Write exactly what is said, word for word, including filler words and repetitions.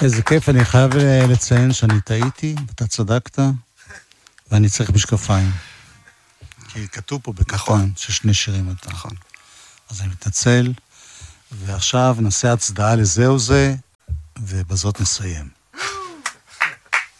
איזה כיף, אני חייב לציין שאני טעיתי, אתה צדקת, ואני צריך משקפיים. כי כתוב פה בקטן ששני שירים אתה. נכון. אז אני מתנצל, ועכשיו נעשה הצדעה לזהו זה, ובזאת נסיים.